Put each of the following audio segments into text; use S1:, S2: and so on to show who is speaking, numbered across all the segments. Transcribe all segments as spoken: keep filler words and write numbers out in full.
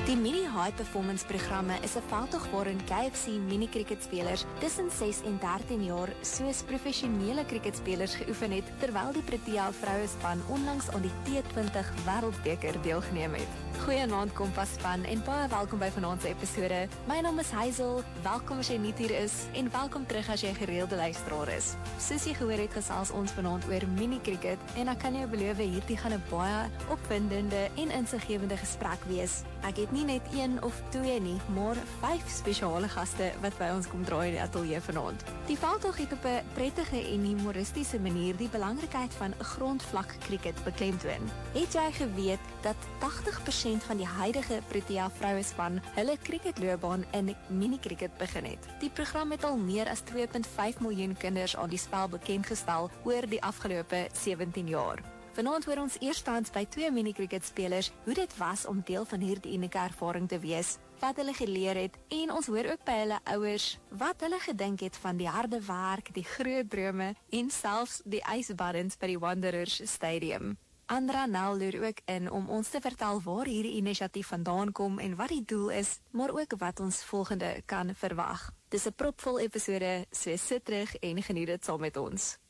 S1: Die Mini High Performance programme is 'n veldtog waarin K F C mini cricketspelers tussen ses en dertien jaar soos professionele cricketspelers geoefen het, terwyl die Protea vrouespan onlangs aan die T twintig Wêreldbeker deelgeneem het. Goeienaand Kompas span en baie welkom by vanaand se episode. My naam is Hazel, welkom as jy nuut hier is en welkom terug as jy gereelde luisteraar is. Soos jy gehoor het, gesels ons vanaand oor mini cricket en ek kan jou beloof hierdie gaan 'n baie opwindende en insiggewende gesprek wees. Ek het nie net een of twee nie, maar vyf spesiale gaste wat by ons kom draai in die ateljee vanaand. Die veldtog het op 'n prettige en humoristiese manier die belangrikheid van grondvlak cricket beklemtoon. Het jy geweet dat agtig persent van die huidige Protea vrouespan hulle cricketloopbaan in mini cricket begin het? Die program het al meer as twee komma vyf miljoen kinders aan die spel bekendgestel oor die afgelope sewentien jaar. Vanaand hoor ons eerstens by twee mini cricket spelers hoe dit was om deel van hierdie unieke ervaring te wees, wat hulle geleer het, en ons hoor ook by hulle ouers wat hulle gedink het van die harde werk, die groot drome en selfs die ysbaddens by die Wanderers Stadium. Andra Nel loer ook in om ons te vertel waar hierdie inisiatief vandaan kom en wat die doel is, maar ook wat ons volgende kan verwag. Dis 'n propvol episode, so sit terug en geniet dit saam met ons.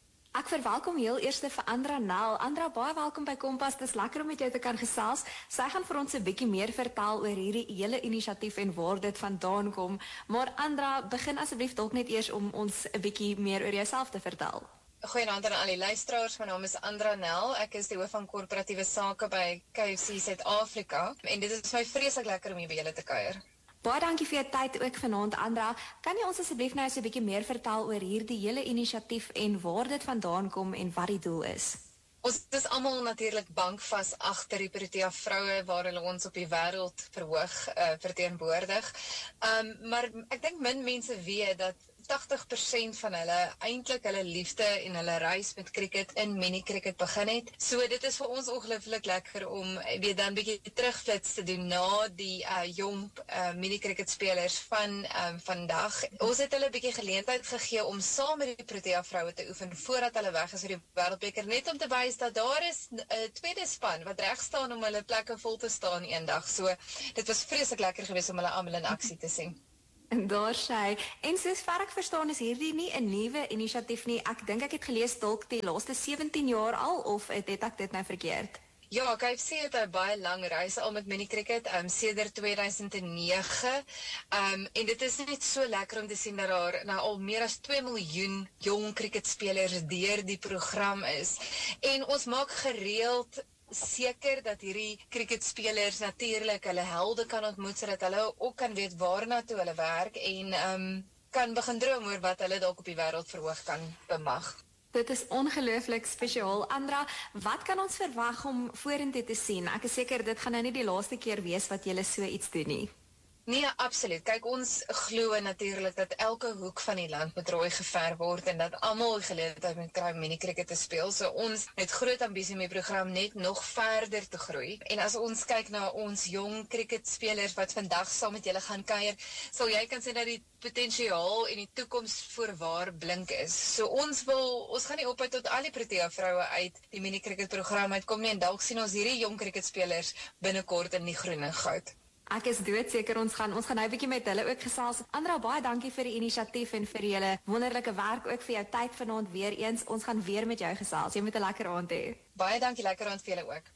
S1: Ek verwelkom heel eers vir Andra Nel. Andra, baie welkom by Kompas. Dis lekker om met jou te kan gesels. Sy gaan vir ons 'n bietjie meer vertel oor hierdie hele inisiatief en waar dit vandaan kom. Maar Andra, begin asseblief dalk net eers om ons 'n bietjie meer oor jouself te vertel.
S2: Goeienaand aan al die luisteraars. My naam is Andra Nel. Ek is die hoof van korporatiewe sake by K F C Suid-Afrika en dit is my vreeslik lekker om hier by julle te kuier.
S1: Baie dankie vir jou tyd ook vanaand, Andra. Kan jy ons asseblief nou so 'n bietjie meer vertel oor hierdie hele inisiatief en waar dit vandaan kom en wat die doel is?
S2: Ons is almal natuurlik bankvas agter die Protea vroue waar hulle ons op die wêreld verhoog uh, verteenwoordig. Um, maar ek dink min mense weet dat agtig persent van hulle eintlik hulle liefde en hulle reis met cricket in mini cricket begin het. So dit is vir ons ongelooflik lekker om weer dan 'n bietjie terugflits te doen na die uh, jong uh, mini cricket spelers van um, vandag. Ons het hulle 'n bietjie geleentheid gegee om saam met die Protea vroue te oefen voordat hulle weg is vir die Wêreldbeker, net om te wys dat daar is 'n uh, tweede span wat reg staan om hulle plekke vol te staan eendag. So dit was vreeslik lekker geweest om hulle almal in aksie te sien.
S1: En daar sê, en soos ver ek verstaan is hierdie nie 'n nuwe inisiatief nie. Ek dink ek het gelees dalk die laaste sewentien jaar al, of het, het ek dit nou verkeerd?
S2: Ja, K F C het 'n baie lang reis al met mini cricket, um, sedert twee duisend nege. Um, en dit is net so lekker om te sien dat daar nou al meer as twee miljoen jong cricketspelers deur die program is. En ons maak gereeld seker dat hierdie cricketspelers natuurlik hulle helde kan ontmoet, sodat hulle ook kan weet waarna toe hulle werk en um, kan begin droom oor wat hulle dalk op die wêreldverhoog kan bemag.
S1: Dit is ongelooflik spesiaal. Andra, wat kan ons verwag om vorentoe te sien? Ek is seker dit gaan nou nie die laaste keer wees wat julle so iets doen nie.
S2: Nee, absoluut. Kyk, ons glo natuurlik dat elke hoek van die land moet rooi geverf word en dat almal geleentheid moet kry om mini cricket te speel. So ons het groot ambisie met die program net nog verder te groei. En as ons kyk na ons jong cricketspelers wat vandag saam met julle gaan kuier, sal jy kan sien dat die potensiaal en die toekoms voorwaar blink is. So ons wil, ons gaan nie ophou tot al die Protea vroue uit die mini cricket program uitkom nie en dalk sien ons hierdie jong cricketspelers binnekort in die groen en goud.
S1: Ek is doodseker ons gaan ons gaan nou 'n bietjie met hulle ook gesels. Andra, baie dankie vir die inisiatief en vir julle wonderlike werk, ook vir jou tyd vanaand weer eens. Ons gaan weer met jou gesels. Jy moet 'n lekker aand hê.
S2: Baie dankie, lekker aand vir julle ook.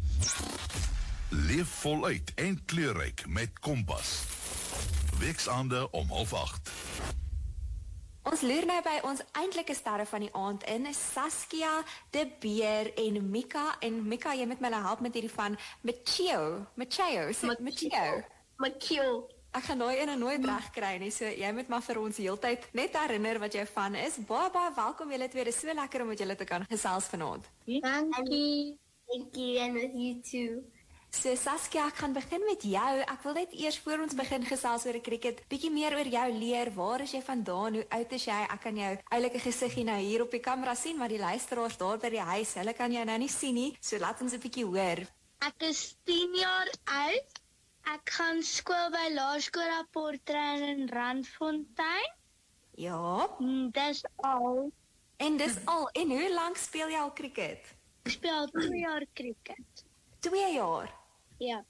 S3: Leef voluit en kleurryk met Kompas. Weksaande om half agt.
S1: Ons leer nou by ons eintlike sterre van die aand in, Saskia, De Beer en Mika. En Mika, jy moet my nou help met hierdie van Machio. Machio, Machio.
S4: Machio.
S1: Ek gaan daai ene nooit reg kry nie, so jy moet maar vir ons heeltyd net herinner wat jou van is. Baie baie welkom julle twee. Dit is so lekker om met julle te kan gesels vanaand.
S4: Dankie. Thank you, and with you too.
S1: So Saskia, ek gaan begin met jou. Ek wil net eers voor ons begin gesels oor cricket, bietjie meer oor jou leer. Waar is jy vandaan? Hoe oud is jy? Ek kan jou oulike gesiggie nou hier op die kamera sien, maar die luisteraars daar by die huis, hulle kan jou nou nie sien nie. So laat ons 'n bietjie hoor.
S4: Ek is tien jaar oud. Ek gaan skool by Laerskool Rapportrein in Randfontein.
S1: Ja.
S4: Mm, dis al.
S1: En dis al. En hoe lank speel jy al cricket?
S4: Ek speel al twee jaar cricket.
S1: Twee jaar?
S4: Ja.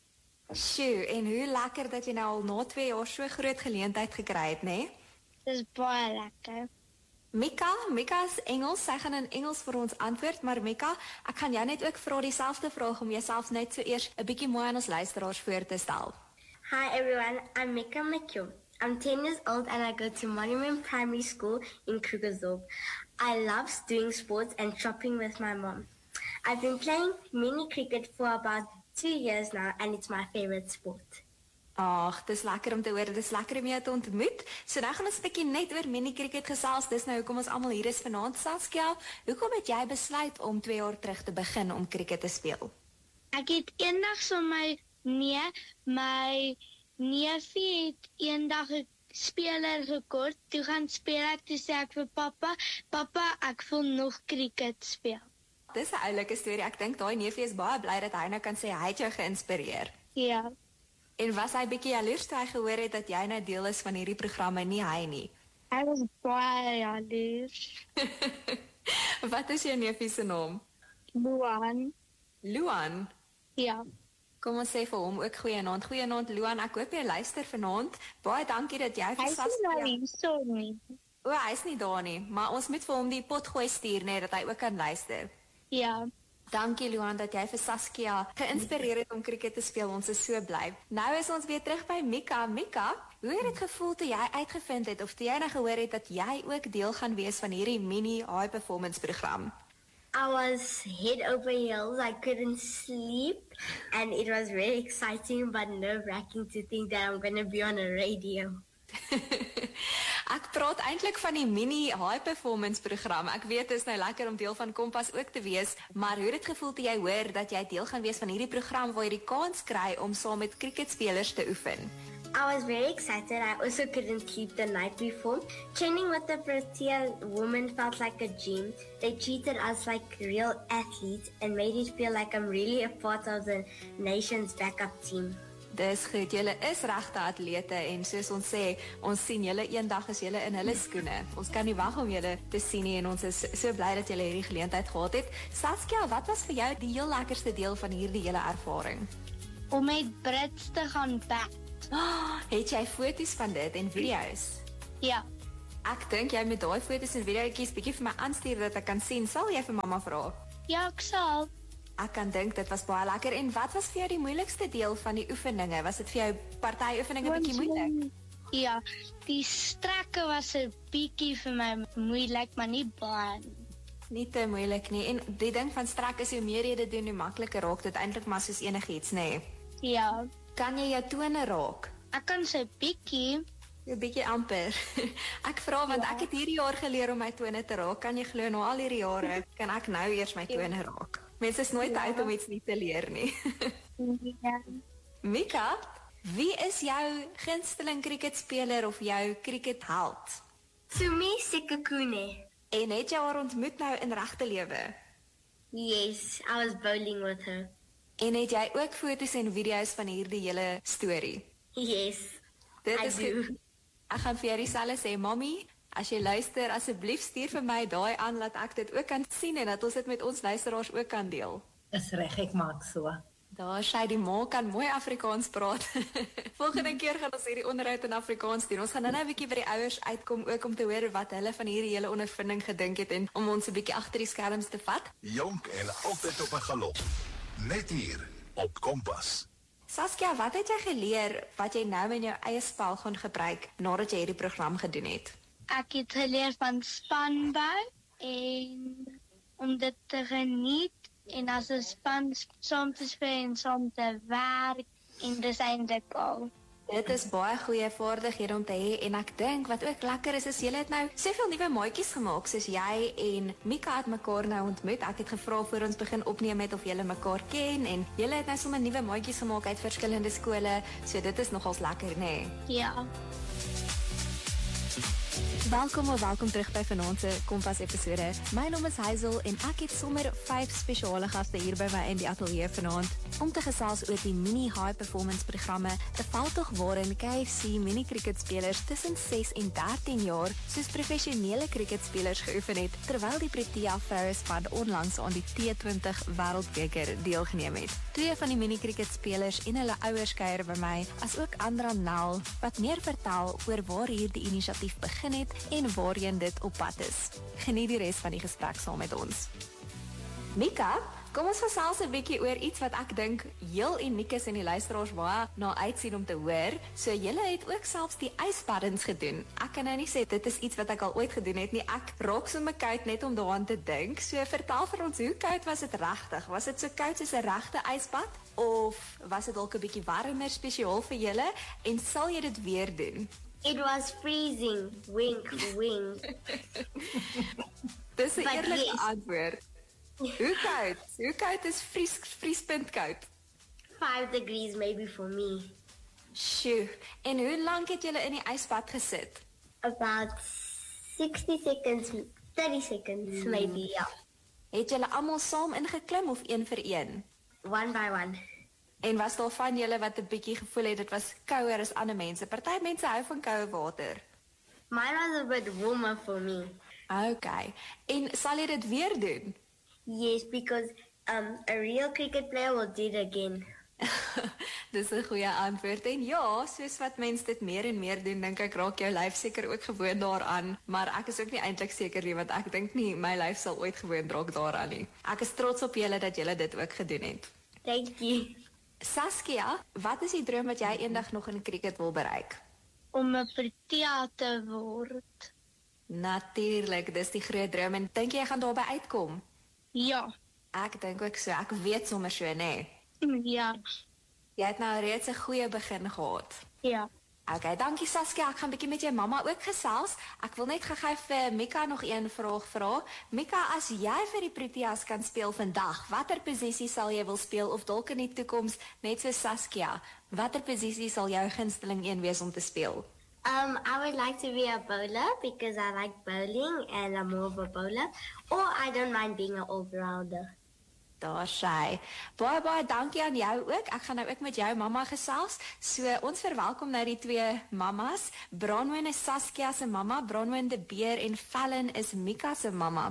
S1: Sjoe, en hoe lekker dat jy nou al na twee jaar so groot geleentheid gekry het, né?
S4: Dis baie lekker.
S1: Mika, Mika is Engels, sy gaan in Engels vir ons antwoord, maar Mika, ek gaan jou net ook vra dieselfde vraag om jouself net so eers 'n bietjie mooi aan ons luisteraars voor te stel.
S5: Hi everyone, I'm Mika McHugh. I'm ten years old and I go to Monument Primary School in Krugersdorp. I love doing sports and shopping with my mom. I've been playing mini cricket for about two years now and it's my favorite sport.
S1: Ag, dis lekker om te hoor, dis lekker om jou te ontmoet. So nou gaan ons 'n bietjie net oor mini cricket gesels. Dis nou hoekom ons almal hier is vanaand. Saskia, hoekom het jy besluit om twee jaar terug te begin om cricket te speel?
S4: Ek het eendag so my nee, my neefie het eendag 'n speler gekort. Toe gaan speel ek, toe sê ek vir pappa, pappa, ek wil nog cricket speel.
S1: Dis 'n oulike storie. Ek dink daai neefie is baie bly dat hy nou kan sê hy het jou geïnspireer.
S4: Ja.
S1: En was hy bietjie jaloers toe hy gehoor het dat jy nou deel is van hierdie programme, nie hy nie?
S4: Hy was baie jaloers.
S1: Wat is jou neefie se naam?
S4: Luan.
S1: Luan.
S4: Ja.
S1: Kom ons sê vir hom ook goeienaand. Goeienaand Luan, ek hoop jy luister vanaand. Baie dankie dat jy vir
S4: Hy is nie nou hier so nie.
S1: O, hy is nie daar nie, maar ons moet vir hom die potgooi stuur net dat hy ook kan luister.
S4: Ja.
S1: Dankie Luan dat jy vir Saskia geïnspireer het om cricket te speel. Ons is so bly. Nou is ons weer terug by Mika. Mika, hoe het dit gevoel toe jy uitgevind het of toe jy nou gehoor het dat jy ook deel gaan wees van hierdie mini high performance program?
S5: I was head over heels. I couldn't sleep and it was very exciting but nerve-wracking to think that I'm going to be on a radio.
S1: Ek praat eintlik van die mini high performance program. Ek weet dit is nou lekker om deel van Kompas ook te wees, maar hoe het dit gevoel toe jy hoor dat jy deel gaan wees van hierdie program waar jy die kans kry om saam met cricketspelers te oefen?
S5: I was very excited. I also couldn't sleep the night before. Training with the Protea women felt like a dream. They treated us like real athletes and made it feel like I'm really a part of the nation's backup team.
S1: Dis goed, julle is regte atlete en soos ons sê, ons sien julle eendag as julle in hulle skoene. Ons kan nie wag om julle te sien nie en ons is so bly dat julle hierdie geleentheid gehad het. Saskia, wat was vir jou die heel lekkerste deel van hierdie hele ervaring?
S4: Om met Brits te gaan bat.
S1: Oh, het jy foto's van dit en video's?
S4: Ja.
S1: Ek dink jy moet daai foto's en videoetjies bietjie vir my aanstuur dat ek kan sien. Sal jy vir mamma vra?
S4: Ja, ek sal.
S1: Ek kan dink dit was baie lekker. En wat was vir jou die moeilikste deel van die oefeninge? Was dit vir jou party-oefeninge bietjie moeilik?
S4: Ja, die strekke was 'n bietjie vir my moeilik, maar nie baie nie.
S1: Nie te moeilik nie. En die ding van strek is hoe meer jy dit doen, hoe makliker raak dit eintlik maar soos enigiets, nê? Nee.
S4: Ja.
S1: Kan jy jou tone raak?
S4: Ek kan so 'n bietjie.
S1: 'n Bietjie amper. Ek vra want ja. Ek het hierdie jaar geleer om my tone te raak. Kan jy glo na al hierdie jare kan ek nou eers my tone raak? Mense is nooit tyd ja. om iets nie te leer nie.
S4: Ja.
S1: Mika, wie is jou gunsteling cricketspeler of jou cricketheld?
S5: Sumi Sekakune.
S1: En het jy haar ontmoet nou in regte lewe?
S5: Yes, I was bowling with her.
S1: En het jy ook foto's en video's van hierdie hele storie?
S5: Yes,
S1: Dit
S5: I
S1: is
S5: do.
S1: goed. Ek gaan vir jou dieselfde sê, Mommy, as jy luister, asseblief stuur vir my daai aan dat ek dit ook kan sien en dat ons dit met ons luisteraars ook kan deel.
S6: Is reg, ek maak so.
S1: Daar sy die ma kan mooi Afrikaans praat. Volgende keer gaan ons hierdie onderhoud in Afrikaans doen. Ons gaan nou 'n bietjie by die ouers uitkom ook om te hoor wat hulle van hierdie hele ondervinding gedink het en om ons 'n bietjie agter die skerms te vat.
S3: Jonk en altyd op 'n galop. Net hier op Kompas.
S1: Saskia, wat het jy geleer wat jy nou in jou eie spel gaan gebruik nadat jy hierdie program gedoen het?
S4: Ek het geleer van spanbou en om dit te geniet en as 'n span saam te speel en saam te werk en dis eintlik al.
S1: Dit is baie goeie vaardighede om te hê en ek dink wat ook lekker is is julle het nou soveel nuwe maatjies gemaak soos jy en Mika het mekaar nou ontmoet. Ek het gevra voor ons begin opneem het of julle mekaar ken en julle het nou sommer nuwe maatjies gemaak uit verskillende skole. So dit is nogals lekker, nê? Nee?
S4: Ja.
S1: Welkom of welkom terug by vanaand se Kompas episode. My naam is Hazel en ek het sommer vyf spesiale gaste hier by my in die ateljee vanaand om te gesels oor die mini high performance programme, 'n veldtog waarin K F C mini cricketspelers tussen ses en dertien jaar soos professionele cricketspelers geoefen het, terwyl die Protea vroue span onlangs aan die T twintig Wêreldbeker deelgeneem het. Twee van die mini cricketspelers en hulle ouers kuier by my, asook Andra Nel wat meer vertel oor waar hierdie inisiatief begin het en waarheen dit op pad is. Geniet die res van die gesprek saam met ons. Mika, kom ons gesels 'n bietjie oor iets wat ek dink heel uniek is en die luisteraars baie na uitsien om te hoor. So julle het ook selfs die yspaddens gedoen. Ek kan nou nie sê dit is iets wat ek al ooit gedoen het nie. Ek raak so koud net om daaraan te dink. So vertel vir ons, hoe koud was dit regtig? Was dit so koud soos 'n regte ysbad of was dit dalk 'n bietjie warmer spesiaal vir julle en sal jy dit weer doen?
S5: It was freezing. Wink, wink.
S1: Dis 'n
S5: But
S1: eerlike
S5: yes.
S1: antwoord. Hoe koud? Hoe koud is vries, vriespunt koud?
S5: Five degrees maybe for me.
S1: Sjoe, en hoe lank het julle in die ysbad gesit?
S5: About sixty seconds, thirty seconds maybe, yeah.
S1: Het julle almal saam ingeklim of een vir een?
S5: One by one.
S1: En was daar van julle wat 'n bietjie gevoel het dit was kouer as ander mense? Party mense hou van koue water.
S5: Mine was a bit warmer for me.
S1: Okay. En sal jy dit weer doen?
S5: Yes, because um, a real cricket player will do it again.
S1: Dis 'n goeie antwoord. En ja, soos wat mense dit meer en meer doen, dink ek raak jou lyf seker ook gewoond daaraan, maar ek is ook nie eintlik seker nie, want ek dink nie my lyf sal ooit gewoond raak daaraan nie. Ek is trots op julle dat julle dit ook gedoen het.
S5: Thank you.
S1: Saskia, wat is die droom wat jy eendag nog in cricket wil bereik?
S4: Om 'n Protea te word.
S1: Natuurlik, dis die groot droom en dink jy gaan daarby uitkom?
S4: Ja.
S1: Ek dink ook so, ek weet sommer so, nê.
S4: Ja.
S1: Jy het nou reeds 'n goeie begin gehad.
S4: Ja.
S1: Okay, dankie Saskia, ek gaan 'n bietjie met jou mamma ook gesels. Ek wil net gou-gou vir Mika nog een vraag vra. Mika, as jy vir die Proteas kan speel vandag, watter posisie sal jy wil speel of dalk in die toekoms net so Saskia? Watter posisie sal jou gunsteling een wees om te speel?
S5: Um, I would like to be a bowler because I like bowling and I'm more of a bowler. Or I don't mind being an all-rounder.
S1: Daar sy. Baie baie dankie aan jou ook. Ek gaan nou ook met jou mamma gesels. So ons verwelkom nou die twee mammas. Bronwyn is Saskia se mamma, Bronwyn de Beer en Fallon is Mika se mamma.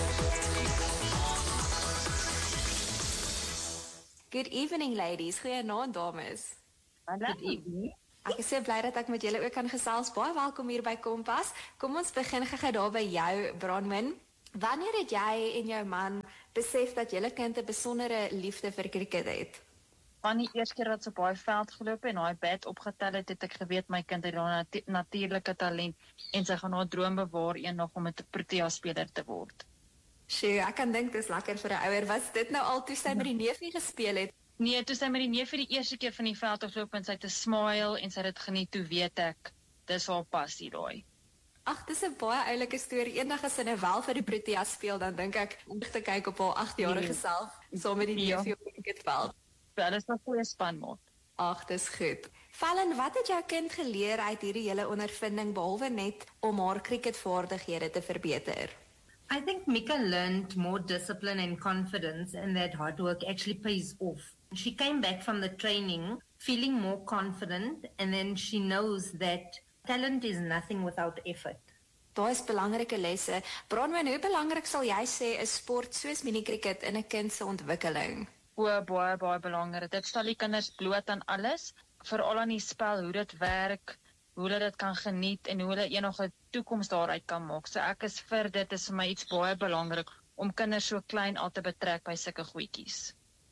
S1: Good evening ladies. Goeienaand dames.
S6: Good evening.
S1: Ek is so bly dat ek met julle ook kan gesels. Baie welkom hier by Kompas. Kom ons begin gou daar by jou, Bronwyn. Wanneer het jy en jou man besef dat julle kind 'n besondere liefde vir cricket het?
S7: Van die eerste keer dat sy op daai veld geloop en daai bat opgetel het, het ek geweet my kind het daai natu natuurlike talent en sy gaan haar droom bewaar eendag om 'n Protea speler te word.
S1: Sjoe, ek kan dink dis lekker vir 'n ouer. Was dit nou al toe sy met die neefie gespeel het?
S7: Nee, toe sy met die neef vir die eerste keer van die veld afloop en sy het 'n smile en sy het dit geniet, toe weet ek dis haar passie daai.
S1: Ag, dis 'n baie oulike storie. Eendag as sy nou wel vir die Protea speel, dan dink ek om te kyk op haar agtjarige self saam met die neefie op die cricketveld.
S7: Ja, dis 'n goeie spanmaat.
S1: Ag, dis goed. Fallon, wat het jou kind geleer uit hierdie hele ondervinding behalwe net om haar cricketvaardighede te verbeter?
S6: I think Mika learned more discipline and confidence, and that hard work actually pays off. She came back from the training feeling more confident, and then she knows that talent is nothing without effort.
S1: Daar is belangrike lesse. Bronwyn, hoe belangrik sal jy sê is sport soos mini-cricket in 'n kind se ontwikkeling?
S7: O, baie baie belangrik. Dit stel die kinders bloot aan alles, veral aan die spel, hoe dit werk, hoe hulle dit kan geniet en hoe hulle eendag 'n toekoms daaruit kan maak. So ek is vir dit is vir my iets baie belangrik om kinders so klein al te betrek by sulke goedjies.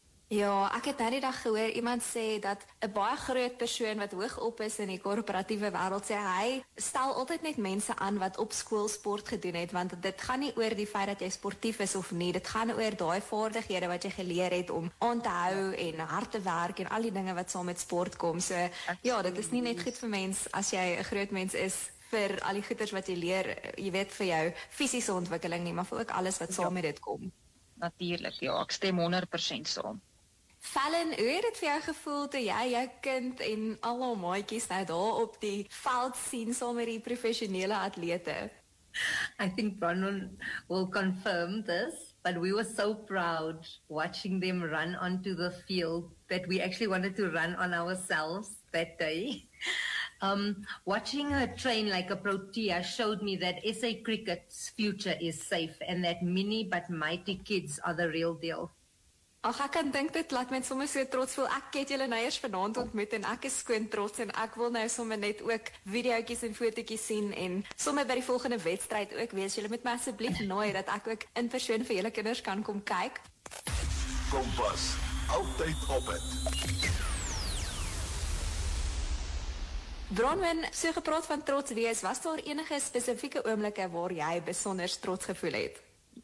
S1: Ja, ek het nou die dag gehoor iemand sê dat 'n baie groot persoon wat hoog op is in die korporatiewe wêreld sê hy stel altyd net mense aan wat op skool sport gedoen het, want dit gaan nie oor die feit dat jy sportief is of nie, dit gaan oor daai vaardighede wat jy geleer het om aan te hou en hard te werk en al die dinge wat saam met sport kom. So ja, dit is nie net goed vir mens as jy 'n groot mens is vir al die goeders wat jy leer, jy weet vir jou fisiese ontwikkeling nie, maar vir ook alles wat saam met dit kom.
S7: Natuurlik, ja, ek stem honderd persent saam.
S1: Fallon, hoe het dit vir jou gevoel toe jy jou kind en al haar maatjies nou daar op die veld sien saam met die professionele atlete?
S6: I think Bronwyn will confirm this, but we were so proud watching them run onto the field that we actually wanted to run on ourselves that day. Um, watching her train like a Protea showed me that S A cricket's future is safe and that mini but mighty kids are the real deal.
S1: Ag, ek kan dink dit laat my sommer so trots voel. Ek het julle nou eers vanaand ontmoet en ek is skoon trots en ek wil nou sommer net ook videoetjies en fotootjies sien en sommer by die volgende wedstryd ook wees. Julle moet my asseblief nooi dat ek ook in persoon vir julle kinders kan kom kyk.
S3: Kompas, altyd op het.
S1: Bronwyn, so gepraat van trots wees, was daar enige spesifieke oomblikke waar jy besonder trots gevoel het?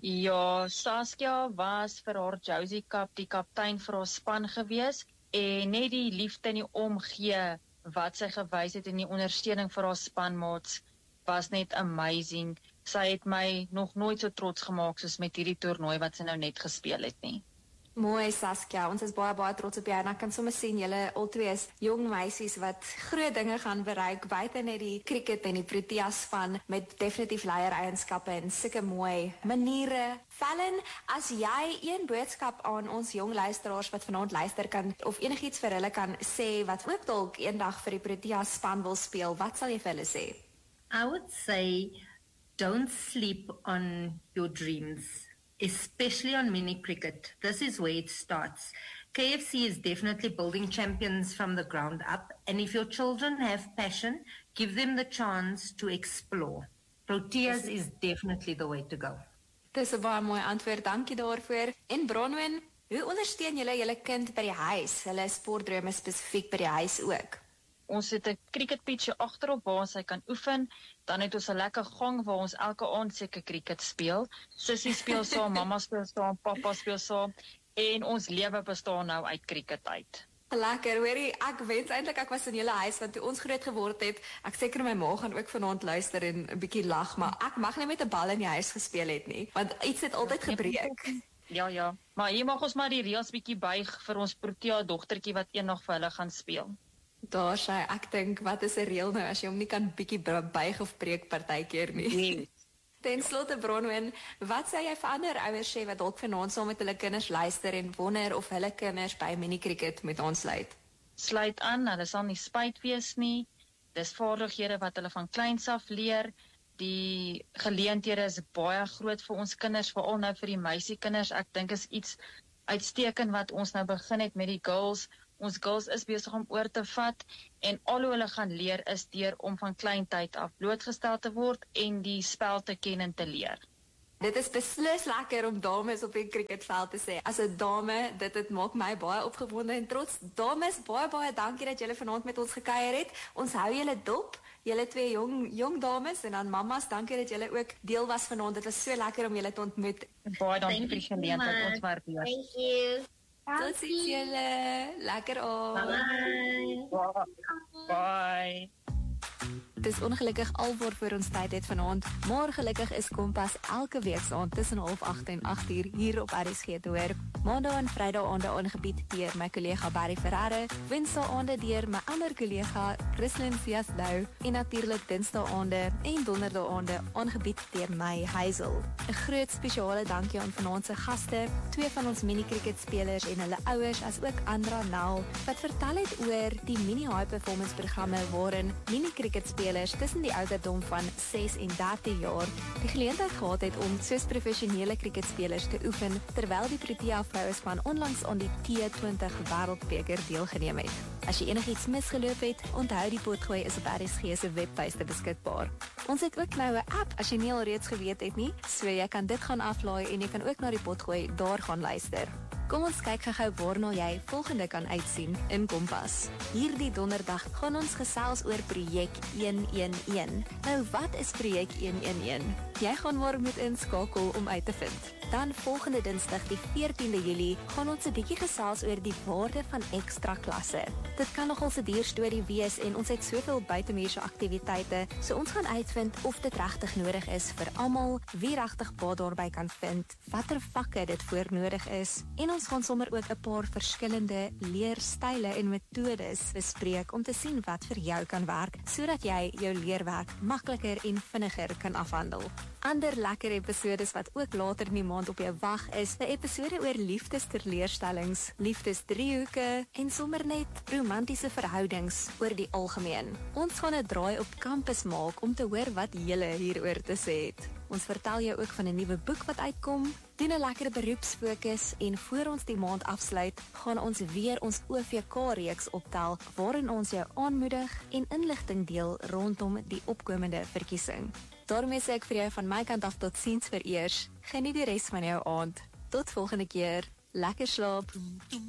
S7: Ja, Saskia was vir haar Josie Cup die kaptein vir haar span gewees en net die liefde en die omgee wat sy gewys het en die ondersteuning vir haar spanmaats was net amazing. Sy het my nog nooit so trots gemaak soos met hierdie toernooi wat sy nou net gespeel het nie.
S1: Mooi Saskia, ons is baie baie trots op jou en ek kan sommer sien julle albei is jong meisies wat groot dinge gaan bereik buite net die cricket en die Protea span met definitief leiereienskappe en sulke mooi maniere. Fallon, as jy een boodskap aan ons jong luisteraars wat vanaand luister kan of enigiets vir hulle kan sê wat ook dalk eendag vir die Protea span wil speel, wat sal jy vir hulle sê?
S6: I would say don't sleep on your dreams. Especially on mini cricket. This is where it starts. K F C is definitely building champions from the ground up, and if your children have passion, give them the chance to explore. Proteas is definitely the way to go.
S1: Dis 'n baie mooi antwoord, dankie daarvoor. En Bronwyn, hoe ondersteun julle julle kind by die huis, hulle sportdrome spesifiek by die huis ook?
S7: Ons het 'n cricket pitch agterop waar sy kan oefen. Dan het ons 'n lekker gang waar ons elke aand seker cricket speel. Sussie speel saam, mamma speel saam, pappa speel saam en ons lewe bestaan nou uit cricket uit.
S1: Lekker, hoorie, ek wens eintlik ek was in julle huis want toe ons groot geword het, ek seker my ma gaan ook vanaand luister en 'n bietjie lag, maar ek mag nie met 'n bal in die huis gespeel het nie, want iets het altyd gebreek.
S7: Ja, ja, maar hier mag ons maar die reëls bietjie buig vir ons Protea dogtertjie wat eendag vir hulle gaan speel.
S1: Daar sê ek dink wat is 'n reël nou as jy hom nie kan bietjie buig of breek partykeer nie.
S7: Nee.
S1: Ten slotte Bronwyn, wat sê jy vir ander ouers sê wat dalk vanaand saam met hulle kinders luister en wonder of hulle kinders by mini cricket met ons sluit?
S7: Sluit aan, hulle sal nie spyt wees nie. Dis vaardighede wat hulle van kleins af leer. Die geleenthede is baie groot vir ons kinders, veral nou vir die meisiekinders. Ek dink is iets uitstekend wat ons nou begin het met die girls. Ons girls is besig om oor te vat en al hoe hulle gaan leer is deur om van klein tyd af blootgestel te word en die spel te ken en te leer.
S1: Dit is beslis lekker om dames op die cricketveld te sê. As 'n dame, dit dit maak my baie opgewonde en trots. Dames, baie baie dankie dat julle vanaand met ons gekuier het. Ons hou julle dop. Julle twee jong jong dames en dan mammas, dankie dat julle ook deel was vanaand. Dit was so lekker om julle te ontmoet.
S7: Baie dankie vir die geleentheid. Ons waardeer.
S5: Thank you.
S1: Tot ziens julle. Lekker op.
S5: Bye.
S7: Bye. Bye.
S1: Dis ongelukkig alwaar vir ons tyd het vanaand, maar gelukkig is Kompas elke week saand tussen half agt en agt uur hier op R S G te hoor. Maandag en Vrydag aande aangebied deur my kollega Barry Ferreira, Woensdae aande deur my ander kollega Christlyn Ciasdou en natuurlik Dinsdae aande en Donderdae aande aangebied deur my Hazel. 'n Groot spesiale dankie aan vanaand se gaste, twee van ons mini cricket spelers en hulle ouers as ook Andra Nel wat vertel het oor die mini high performance programme waarin mini cricket spelers tussen die ouderdom van ses en dertien jaar die geleentheid gehad het om soos professionele cricketspelers te oefen terwyl die Protea vrouespan onlangs aan die T twintig Wêreldbeker deelgeneem het. As jy enigiets misgeloop het, onthou die potgooi is op R S G se webtuiste beskikbaar. Ons het ook nou 'n app as jy nie al reeds geweet het nie, so jy kan dit gaan aflaai en jy kan ook na die potgooi daar gaan luister. Kom ons kyk gou-gou waarna jy volgende kan uitsien in Kompas. Hierdie donderdag gaan ons gesels oor projek een een een. Nou wat is projek een een een? Jy gaan maar moet inskakel om uit te vind. Dan volgende Dinsdag die veertiende Julie gaan ons 'n bietjie gesels oor die waarde van ekstra klasse. Dit kan nogal 'n duur storie wees en ons het soveel buitemuurse aktiwiteite, so ons gaan uitvind of dit regtig nodig is vir almal, wie regtig baat daarby kan vind, watter vakke dit voor nodig is en ons gaan sommer ook 'n paar verskillende leerstyle en metodes bespreek om te sien wat vir jou kan werk, sodat jy jou leerwerk makliker en vinniger kan afhandel. Ander lekker episodes wat ook later in die maand op jou wag is 'n episode oor liefdesteleurstellings, liefdesdriehoeke en sommer net romantiese verhoudings oor die algemeen. Ons gaan 'n draai op kampus maak om te hoor wat julle hieroor te sê het. Ons vertel jou ook van 'n nuwe boek wat uitkom, doen 'n lekker beroepsfokus en voor ons die maand afsluit, gaan ons weer ons O V K-reeks optel waarin ons jou aanmoedig en inligting deel rondom die opkomende verkiesing. Daarmee sê ek vir jou van my kant af tot ziens vir eers. Geniet die res van jou aand. Tot volgende keer. Lekker slaap.